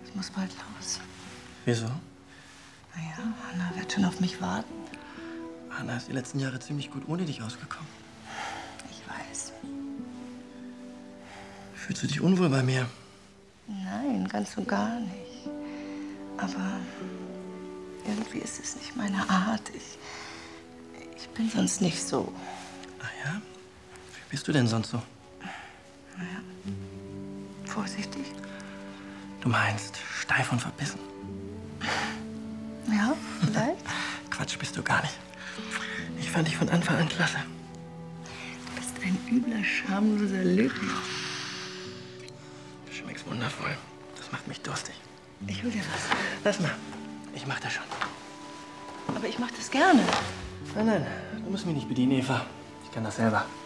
Ich muss bald los. Wieso? Naja, Anna wird schon auf mich warten. Anna ist die letzten Jahre ziemlich gut ohne dich ausgekommen. Ich weiß. Fühlst du dich unwohl bei mir? Nein, ganz und gar nicht. Aber irgendwie ist es nicht meine Art. Ich bin sonst nicht so. Ah ja? Wie bist du denn sonst so? Naja, vorsichtig. Du meinst steif und verbissen? Ja, vielleicht. Quatsch, bist du gar nicht. Ich fand dich von Anfang an klasse. Du bist ein übler, schamloser Lügner. Du schmeckst wundervoll. Das macht mich durstig. Ich will dir was. Lass mal. Ich mach das schon. Aber ich mach das gerne. Nein, du musst mich nicht bedienen, Eva. Ich kann das selber.